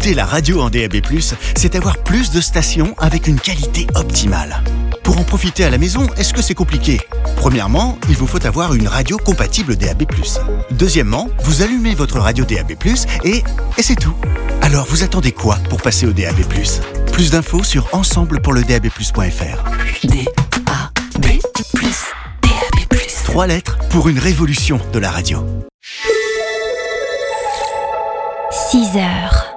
Écouter la radio en DAB+, c'est avoir plus de stations avec une qualité optimale. Pour en profiter à la maison, est-ce que c'est compliqué ? Premièrement, il vous faut avoir une radio compatible DAB+. Deuxièmement, vous allumez votre radio DAB+, et c'est tout. Alors vous attendez quoi pour passer au DAB+? Plus d'infos sur ensemblepourledab+.fr. DAB+, DAB+. 3 lettres pour une révolution de la radio. 6 heures.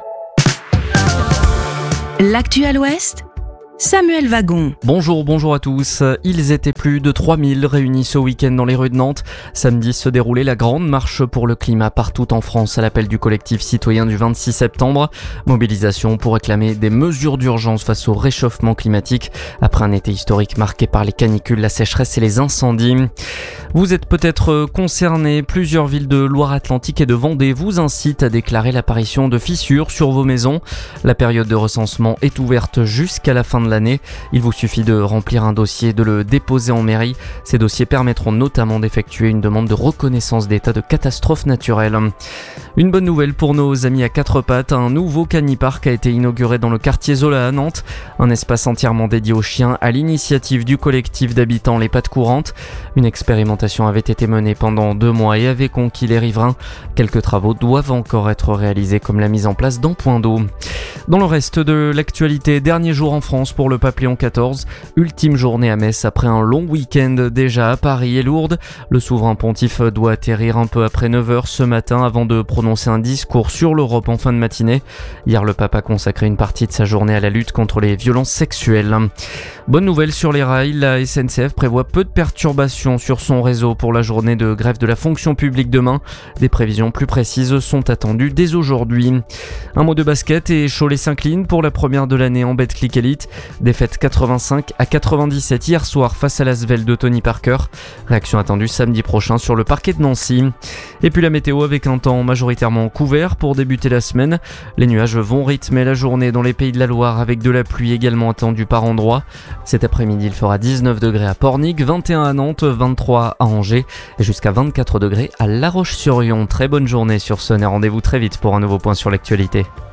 L'actu à l'Ouest, Samuel Wagon. Bonjour à tous. Ils étaient plus de 3000 réunis ce week-end dans les rues de Nantes. Samedi se déroulait la grande marche pour le climat partout en France à l'appel du collectif citoyen du 26 septembre. Mobilisation pour réclamer des mesures d'urgence face au réchauffement climatique après un été historique marqué par les canicules, la sécheresse et les incendies. Vous êtes peut-être concernés. Plusieurs villes de Loire-Atlantique et de Vendée vous incitent à déclarer l'apparition de fissures sur vos maisons. La période de recensement est ouverte jusqu'à la fin de l'année. Il vous suffit de remplir un dossier et de le déposer en mairie. Ces dossiers permettront notamment d'effectuer une demande de reconnaissance d'état de catastrophe naturelle. Une bonne nouvelle pour nos amis à quatre pattes. Un nouveau canipark a été inauguré dans le quartier Zola à Nantes. Un espace entièrement dédié aux chiens à l'initiative du collectif d'habitants Les Pattes Courantes. Une expérimentation avait été menée pendant 2 mois et avait conquis les riverains. Quelques travaux doivent encore être réalisés comme la mise en place d'un point d'eau. Dans le reste de l'actualité, dernier jour en France pour le pape Léon XIV. Ultime journée à Metz après un long week-end déjà à Paris et Lourdes. Le souverain pontife doit atterrir un peu après 9h ce matin avant de prononcer un discours sur l'Europe en fin de matinée. Hier, le pape a consacré une partie de sa journée à la lutte contre les violences sexuelles. Bonne nouvelle sur les rails, la SNCF prévoit peu de perturbations sur son réseau pour la journée de grève de la fonction publique demain. Des prévisions plus précises sont attendues dès aujourd'hui. Un mot de basket et Cholet s'incline pour la première de l'année en Betclic Elite. Défaite 85-97 hier soir face à l'Asvel de Tony Parker. Réaction attendue samedi prochain sur le parquet de Nancy. Et puis la météo avec un temps majoritairement couvert pour débuter la semaine. Les nuages vont rythmer la journée dans les Pays de la Loire avec de la pluie également attendue par endroits. Cet après-midi, il fera 19 degrés à Pornic, 21 à Nantes, 23 à Angers et jusqu'à 24 degrés à La Roche-sur-Yon. Très bonne journée sur Sun et rendez-vous très vite pour un nouveau point sur l'actualité.